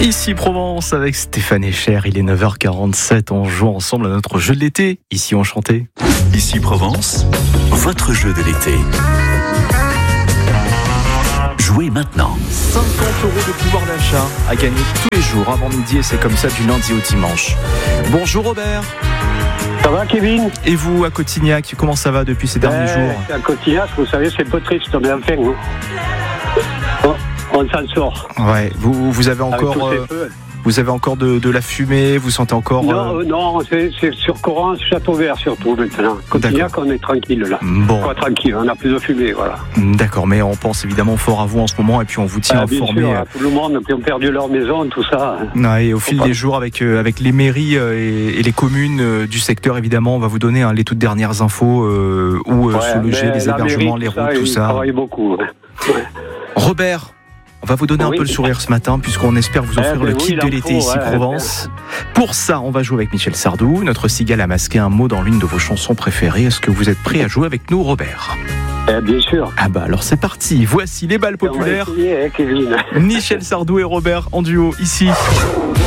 Ici Provence avec Stéphane Echer, il est 9h47, on joue ensemble à notre jeu de l'été, ici Enchanté. Ici Provence, votre jeu de l'été. Jouez maintenant. 50 € de pouvoir d'achat à gagner tous les jours avant midi et c'est comme ça du lundi au dimanche. Bonjour Robert. Ça va Kevin? Et vous à Cotignac, comment ça va depuis ces derniers jours? À Cotignac, vous savez, c'est un peu triste, mais enfin, on s'en sort. Ouais, vous avez encore... Vous avez encore de la fumée, vous sentez encore... Non, c'est sur Corrence, Château-Vert surtout maintenant. Cotignac, on est tranquille là. Bon. Pas tranquille, on a plus de fumée, voilà. D'accord, mais on pense évidemment fort à vous en ce moment et puis on vous tient informé. Bien sûr, tout le monde qui ont perdu leur maison, tout ça. Et au fil des jours, avec les mairies et les communes du secteur, évidemment, on va vous donner les toutes dernières infos où se loger, les hébergements, les routes, tout ça. Ils travaillent beaucoup. Ouais. Robert, on va vous donner un peu le sourire ce matin puisqu'on espère vous offrir le kit de l'été ici Provence. Pour ça, on va jouer avec Michel Sardou. Notre cigale a masqué un mot dans l'une de vos chansons préférées. Est-ce que vous êtes prêt à jouer avec nous, Robert? Bien sûr. Ah bah alors c'est parti. Voici les balles populaires. On va essayer, Kevin. Michel Sardou et Robert en duo ici.